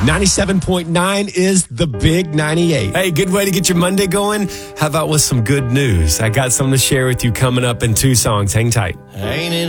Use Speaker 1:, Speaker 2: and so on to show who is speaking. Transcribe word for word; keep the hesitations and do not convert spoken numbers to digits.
Speaker 1: ninety-seven point nine is the Big ninety-eight. Hey, good way to get your Monday going? How about with some good news? I got something to share with you coming up in two songs. Hang tight.
Speaker 2: Ain't it